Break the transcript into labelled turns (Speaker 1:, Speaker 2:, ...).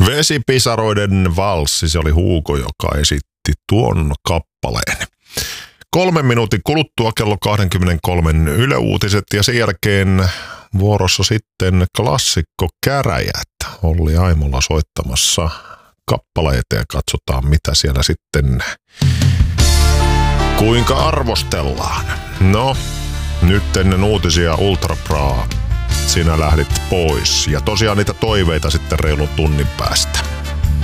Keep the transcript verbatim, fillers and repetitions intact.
Speaker 1: Vesipisaroiden valssi, se oli Hugo, joka esitti tuon kappaleen. Kolmen minuutin kuluttua kello kaksikymmentäkolme Yle Uutiset ja sen jälkeen vuorossa sitten klassikko Käräjät. Olli Aimola soittamassa kappaleita ja katsotaan mitä siellä sitten, kuinka arvostellaan. No, nyt ennen uutisia Ultra Bra, sinä lähdit pois. Ja tosiaan niitä toiveita sitten reilun tunnin päästä.